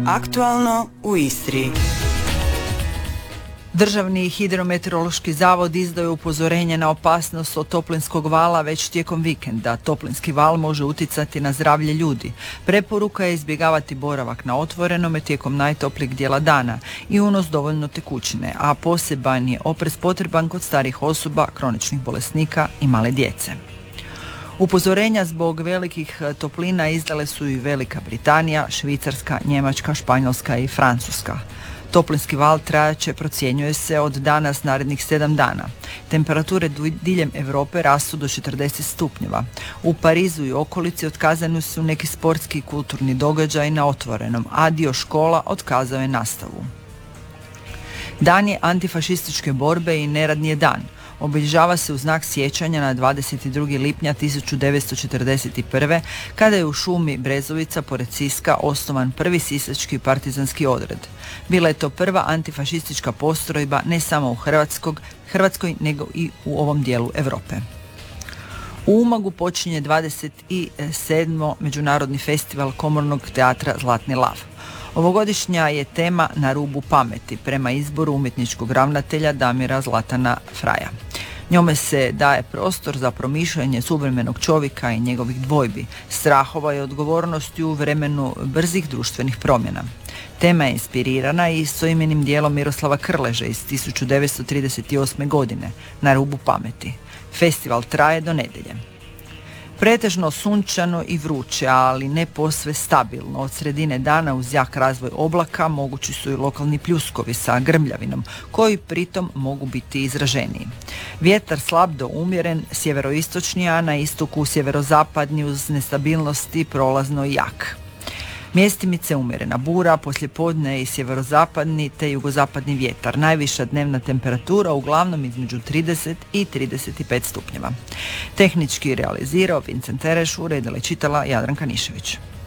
Aktualno u Istri. Državni hidrometeorološki zavod izdao je upozorenje na opasnost od toplinskog vala već tijekom vikenda. Toplinski val može utjecati na zdravlje ljudi. Preporuka je izbjegavati boravak na otvorenome tijekom najtoplijeg dijela dana i unos dovoljno tekućine, a poseban je oprez potreban kod starijih osoba, kroničnih bolesnika i male djece. Upozorenja zbog velikih toplina izdale su i Velika Britanija, Švicarska, Njemačka, Španjolska i Francuska. Toplinski val trajaće, procjenjuje se, od danas narednih 7 dana. Temperature diljem Europe rastu do 40 stupnjeva. U Parizu i okolici otkazani su neki sportski i kulturni događaj na otvorenom, a dio škola otkazao je nastavu. Dan je antifašističke borbe i neradni je dan. Obilježava se u znak sjećanja na 22. lipnja 1941. kada je u šumi Brezovica pored Siska osnovan prvi sisački partizanski odred. Bila je to prva antifašistička postrojba ne samo u Hrvatskoj nego i u ovom dijelu Europe. U Umagu počinje 27. Međunarodni festival komornog teatra Zlatni lav. Ovogodišnja je tema Na rubu pameti, prema izboru umjetničkog ravnatelja Damira Zlatana Fraja. Njome se daje prostor za promišljanje suvremenog čovjeka i njegovih dvojbi, strahova i odgovornosti u vremenu brzih društvenih promjena. Tema je inspirirana i istoimenim dijelom Miroslava Krleže iz 1938. godine, Na rubu pameti. Festival traje do nedjelje. Pretežno sunčano i vruće, ali ne posve stabilno. Od sredine dana uz jak razvoj oblaka mogući su i lokalni pljuskovi sa grmljavinom, koji pritom mogu biti izraženiji. Vjetar slab do umjeren, sjeveroistočni, a na istoku sjeverozapadni uz nestabilnosti prolazno i jak. Mjestimice umjerena bura, poslijepodne i sjeverozapadni te jugozapadni vjetar. Najviša dnevna temperatura uglavnom između 30 i 35 stupnjeva. Tehnički realizirao Vincent Tereš, uredila i čitala Jadranka Nišević.